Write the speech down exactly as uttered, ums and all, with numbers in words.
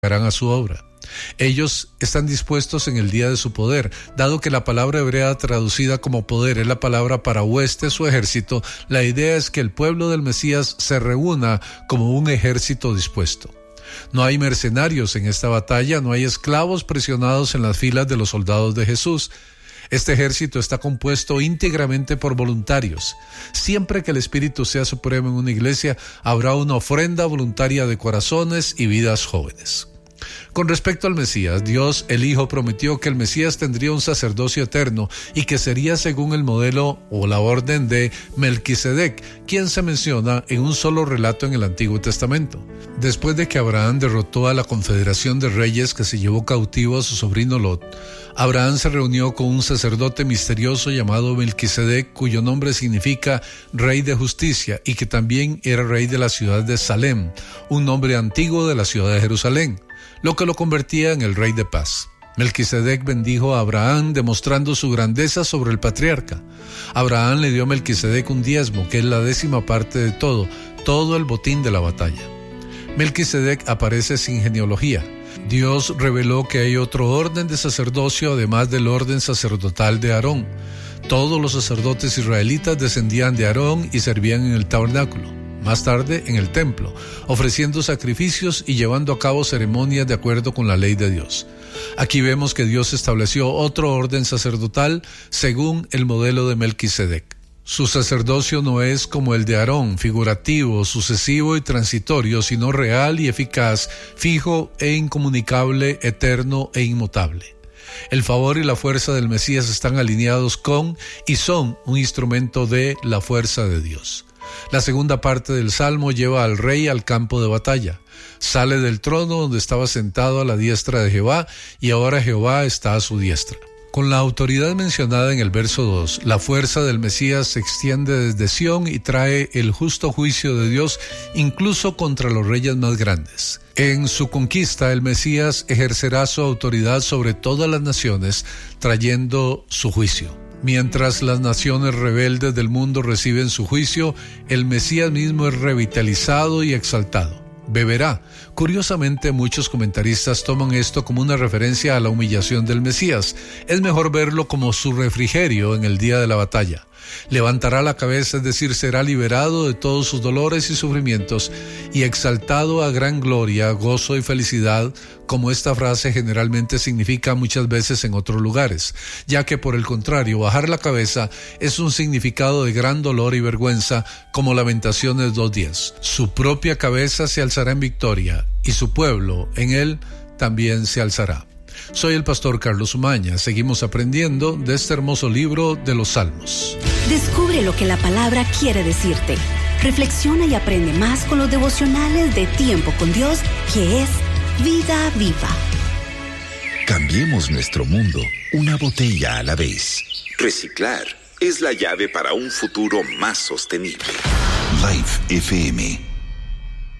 harán a su obra. Ellos están dispuestos en el día de su poder. Dado que la palabra hebrea traducida como poder es la palabra para huestes o ejército, la idea es que el pueblo del Mesías se reúna como un ejército dispuesto. No hay mercenarios en esta batalla, no hay esclavos presionados en las filas de los soldados de Jesús. Este ejército está compuesto íntegramente por voluntarios. Siempre que el Espíritu sea supremo en una iglesia, habrá una ofrenda voluntaria de corazones y vidas jóvenes. Con respecto al Mesías, Dios el Hijo prometió que el Mesías tendría un sacerdocio eterno y que sería según el modelo o la orden de Melquisedec, quien se menciona en un solo relato en el Antiguo Testamento. Después de que Abraham derrotó a la confederación de reyes que se llevó cautivo a su sobrino Lot, Abraham se reunió con un sacerdote misterioso llamado Melquisedec, cuyo nombre significa Rey de Justicia y que también era rey de la ciudad de Salem, un nombre antiguo de la ciudad de Jerusalén, lo que lo convertía en el Rey de Paz. Melquisedec bendijo a Abraham demostrando su grandeza sobre el patriarca. Abraham le dio a Melquisedec un diezmo, que es la décima parte de todo, todo el botín de la batalla. Melquisedec aparece sin genealogía. Dios reveló que hay otro orden de sacerdocio además del orden sacerdotal de Aarón. Todos los sacerdotes israelitas descendían de Aarón y servían en el tabernáculo. Más tarde en el templo, ofreciendo sacrificios y llevando a cabo ceremonias de acuerdo con la ley de Dios. Aquí vemos que Dios estableció otro orden sacerdotal según el modelo de Melquisedec. Su sacerdocio no es como el de Aarón, figurativo, sucesivo y transitorio, sino real y eficaz, fijo e incomunicable, eterno e inmutable. El favor y la fuerza del Mesías están alineados con y son un instrumento de la fuerza de Dios. La segunda parte del Salmo lleva al rey al campo de batalla. Sale del trono donde estaba sentado a la diestra de Jehová y ahora Jehová está a su diestra. Con la autoridad mencionada en el verso dos, la fuerza del Mesías se extiende desde Sión y trae el justo juicio de Dios incluso contra los reyes más grandes. En su conquista, el Mesías ejercerá su autoridad sobre todas las naciones, trayendo su juicio. Mientras las naciones rebeldes del mundo reciben su juicio, el Mesías mismo es revitalizado y exaltado. Beberá. Curiosamente, muchos comentaristas toman esto como una referencia a la humillación del Mesías. Es mejor verlo como su refrigerio en el día de la batalla. Levantará la cabeza, es decir, será liberado de todos sus dolores y sufrimientos y exaltado a gran gloria, gozo y felicidad, como esta frase generalmente significa muchas veces en otros lugares, ya que por el contrario, bajar la cabeza es un significado de gran dolor y vergüenza, como Lamentaciones dos diez. Su propia cabeza se alzará en victoria y su pueblo en él también se alzará. Soy el pastor Carlos Umaña. Seguimos aprendiendo de este hermoso libro de los Salmos. Descubre lo que la palabra quiere decirte. Reflexiona y aprende más con los devocionales de Tiempo con Dios, que es Vida Viva. Cambiemos nuestro mundo una botella a la vez. Reciclar es la llave para un futuro más sostenible. Life F M